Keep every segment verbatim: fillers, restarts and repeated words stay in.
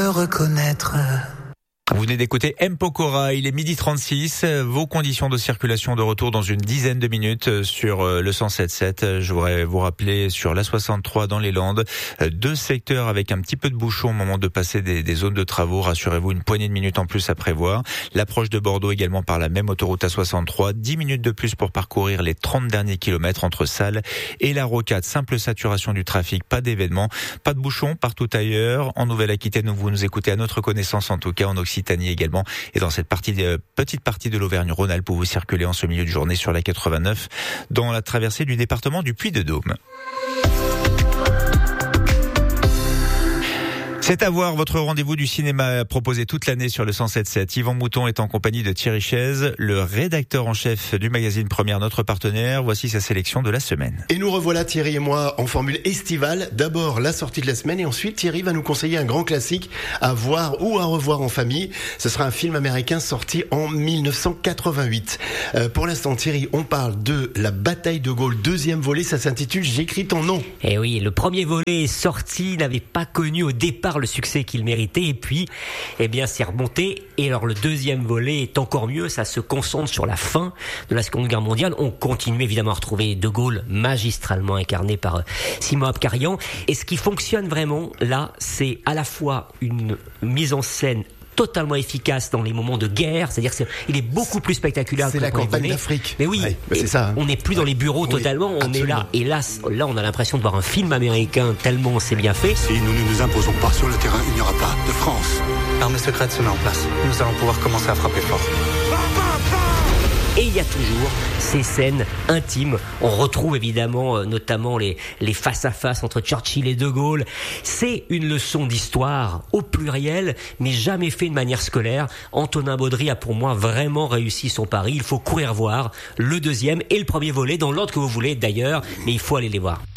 reconnaître. Vous venez d'écouter M. Pokora, il est midi trente-six. Vos conditions de circulation de retour dans une dizaine de minutes sur le cent sept sept. Je voudrais vous rappeler sur l'A soixante-trois dans les Landes, deux secteurs avec un petit peu de bouchon au moment de passer des, des zones de travaux. Rassurez-vous, une poignée de minutes en plus à prévoir. L'approche de Bordeaux également par la même autoroute A soixante-trois. dix minutes de plus pour parcourir les trente derniers kilomètres entre Salles et la Rocade. Simple saturation du trafic, pas d'événements, pas de bouchons partout ailleurs. En Nouvelle-Aquitaine, vous nous écoutez à notre connaissance, en tout cas en Occitanie également, et dans cette partie de, petite partie de l'Auvergne-Rhône-Alpes où vous circulez en ce milieu de journée sur la quatre-vingt-neuf dans la traversée du département du Puy-de-Dôme. C'est à voir, votre rendez-vous du cinéma proposé toute l'année sur le cent sept sept. Yvan Mouton est en compagnie de Thierry Chaise, le rédacteur en chef du magazine Première, notre partenaire. Voici sa sélection de la semaine. Et nous revoilà, Thierry et moi, en formule estivale. D'abord, la sortie de la semaine, et ensuite, Thierry va nous conseiller un grand classique à voir ou à revoir en famille. Ce sera un film américain sorti en dix-neuf cent quatre-vingt-huit. Euh, pour l'instant, Thierry, on parle de La bataille de Gaulle, deuxième volet. Ça s'intitule J'écris ton nom. Eh oui, le premier volet est sorti, n'avait pas connu au départ le succès qu'il méritait, et puis eh bien c'est remonté. Et alors le deuxième volet est encore mieux, ça se concentre sur la fin de la Seconde Guerre mondiale. On continue évidemment à retrouver De Gaulle magistralement incarné par Simon Abkarian, et ce qui fonctionne vraiment là, c'est à la fois une mise en scène totalement efficace dans les moments de guerre, c'est-à-dire qu'il est beaucoup plus spectaculaire. C'est que la campagne d'Afrique. Mais oui, ouais, bah c'est ça, hein. On n'est plus dans les bureaux oui, totalement, on absolument. est là. Et là, là, on a l'impression de voir un film américain tellement c'est bien fait. Si nous ne nous imposons pas sur le terrain, il n'y aura pas de France. L'armée secrète se met en place. Nous allons pouvoir commencer à frapper fort. Et il y a toujours ces scènes intimes. On retrouve évidemment euh, notamment les les face-à-face entre Churchill et De Gaulle. C'est une leçon d'histoire au pluriel, mais jamais fait de manière scolaire. Antonin Baudry a pour moi vraiment réussi son pari. Il faut courir voir le deuxième et le premier volet, dans l'ordre que vous voulez d'ailleurs, mais il faut aller les voir.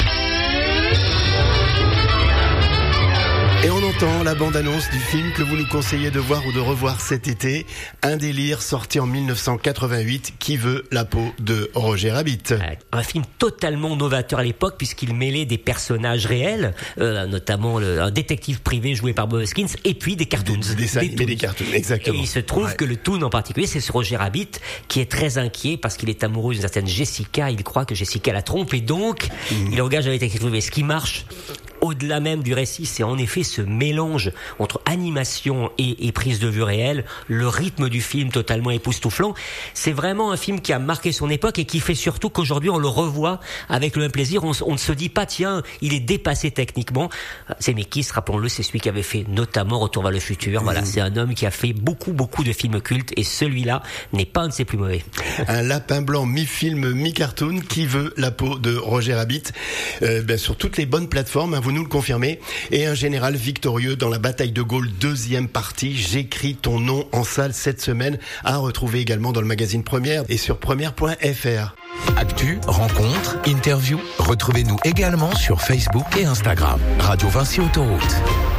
Et on entend la bande-annonce du film que vous nous conseillez de voir ou de revoir cet été. Un délire sorti en dix-neuf cent quatre-vingt-huit, Qui veut la peau de Roger Rabbit. Un film totalement novateur à l'époque puisqu'il mêlait des personnages réels, euh, notamment le, un détective privé joué par Bob Hoskins, et puis des cartoons. Des, des dessins animés, des cartoons, exactement. Et il se trouve ouais. que le toon en particulier, c'est ce Roger Rabbit qui est très inquiet parce qu'il est amoureux d'une certaine Jessica. Il croit que Jessica la trompe et donc mmh. il engage un détective privé. Ce qui marche au-delà même du récit, c'est en effet ce mélange entre animation et, et prise de vue réelle, le rythme du film totalement époustouflant. C'est vraiment un film qui a marqué son époque et qui fait surtout qu'aujourd'hui on le revoit avec le même plaisir. On, on ne se dit pas, tiens, il est dépassé techniquement. Zemeckis, rappelons-le, c'est celui qui avait fait notamment Retour vers le futur. Mmh. Voilà, c'est un homme qui a fait beaucoup, beaucoup de films cultes et celui-là n'est pas un de ses plus mauvais. Un lapin blanc mi-film, mi-cartoon, Qui veut la peau de Roger Rabbit, euh, ben, sur toutes les bonnes plateformes, hein, vous nous le confirmez. Et un général victorieux dans la bataille de Gaulle, deuxième partie, J'écris ton nom, en salle cette semaine, à retrouver également dans le magazine Première et sur première point f r. Actu, rencontres, interviews, retrouvez-nous également sur Facebook et Instagram. Radio Vinci Autoroute.